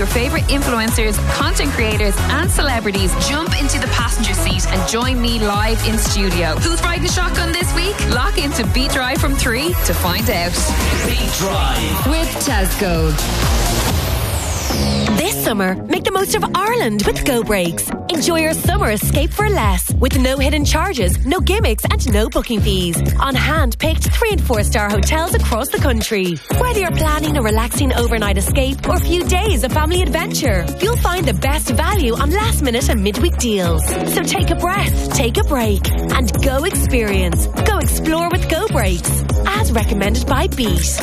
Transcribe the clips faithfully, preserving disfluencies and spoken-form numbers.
your favourite influencers, content creators and celebrities jump into the passenger seat and join me live in studio. Who's riding shotgun this week? Lock into Beat Drive from three to find out. Beat Drive with Tesco. This summer, make the most of Ireland with Go Breaks. Enjoy your summer escape for less, with no hidden charges, no gimmicks and no booking fees. On hand-picked three and four star hotels across the country. Whether you're planning a relaxing overnight escape or a few days of family adventure, you'll find the best value on last minute and midweek deals. So take a breath, take a break and go experience. Go explore with Go Breaks. As recommended by Beat.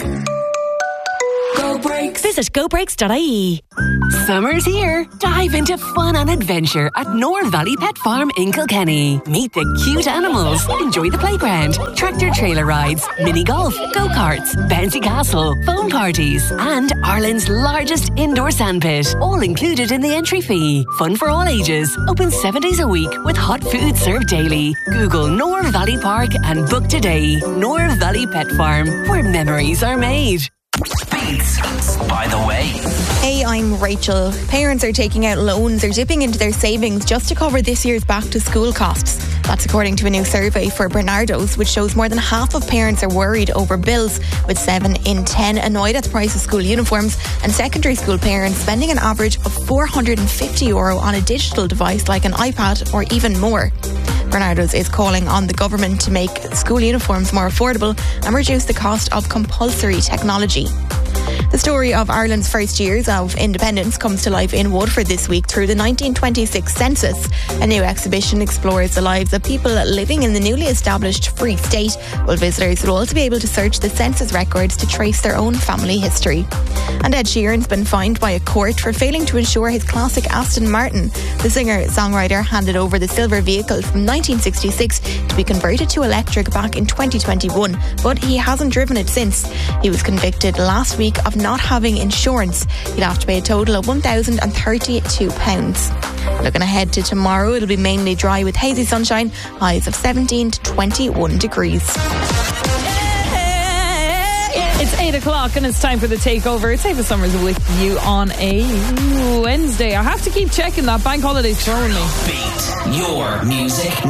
Go Breaks. Visit go breaks dot I E. Summer's here. Dive into fun and adventure at North Valley Pet Farm in Kilkenny. Meet the cute animals. Enjoy the playground, tractor trailer rides, mini golf, go-karts, bouncy castle, phone parties, and Ireland's largest indoor sandpit. All included in the entry fee. Fun for all ages. Open seven days a week with hot food served daily. Google North Valley Park and book today. North Valley Pet Farm, where memories are made. Beats, by the way. Hey, I'm Rachel. Parents are taking out loans or dipping into their savings just to cover this year's back to school costs. That's according to a new survey for Bernardo's, which shows more than half of parents are worried over bills, with seven in ten annoyed at the price of school uniforms, and secondary school parents spending an average of four hundred fifty euro on a digital device like an iPad or even more. Bernardo's is calling on the government to make school uniforms more affordable and reduce the cost of compulsory technology. The story of Ireland's first years of independence comes to life in Waterford this week through the nineteen twenty-six census. A new exhibition explores the lives of people living in the newly established Free State, while visitors will also be able to search the census records to trace their own family history. And Ed Sheeran's been fined by a court for failing to insure his classic Aston Martin. The singer-songwriter handed over the silver vehicle from nineteen sixty-six to be converted to electric back in twenty twenty-one, but he hasn't driven it since. He was convicted last week of not having insurance. He'll have to pay a total of one thousand thirty-two pounds. Looking ahead to tomorrow, it'll be mainly dry with hazy sunshine, highs of seventeen to twenty-one degrees. It's eight o'clock and it's time for the takeover. It's Ava Summers with you on a Wednesday. I have to keep checking that bank holiday showing me. Beat your music